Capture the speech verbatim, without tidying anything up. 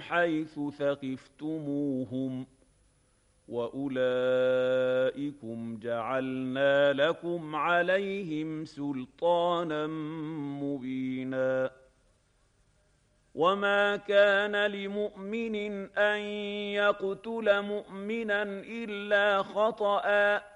حيث ثقفتموهم وأولئكم جعلنا لكم عليهم سلطانا مبينا وما كان لمؤمن أن يقتل مؤمنا إلا خطأ